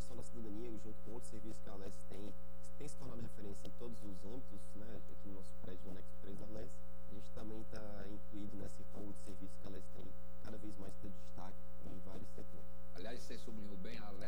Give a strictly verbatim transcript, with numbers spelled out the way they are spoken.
promoção da cidadania, junto com outros serviços que a Alesse tem, tem se tornado referência em todos os âmbitos, né, aqui no nosso prédio, no anexo três da Alesse. A gente também está incluído nesse rol de serviços que a Alesse tem cada vez mais ter destaque em vários setores. Aliás, você sublinhou bem, a